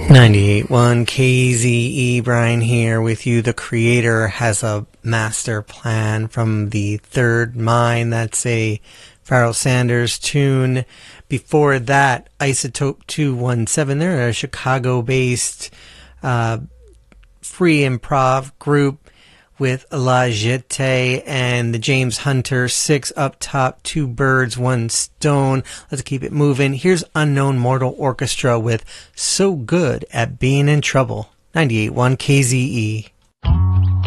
98.1 KZE, Brian here with you. The Creator has a master plan from the Third Mind. That's a Pharoah Sanders tune. Before that, Isotope 217. They're a Chicago-based free improv group with La Jetée and the James Hunter. 6 up top, 2 birds, 1 stone. Let's keep it moving. Here's Unknown Mortal Orchestra with So Good at Being in Trouble. 98.1 KZE.